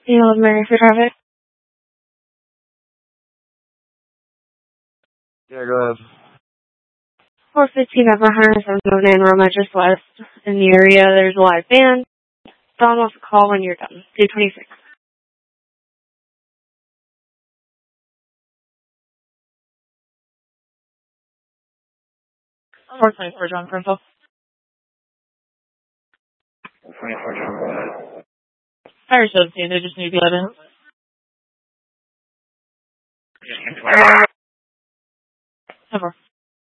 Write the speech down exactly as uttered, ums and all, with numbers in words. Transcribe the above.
You know, Mary for traffic. Yeah, go ahead. four fifteen up one hundred seven going in Roma just west in the area. There's a live band. Don wants to call when you're done. two twenty-six. four twenty-four John Prince. twenty-four, go ahead. Fire seventeen, they just need to let in. Just Cover.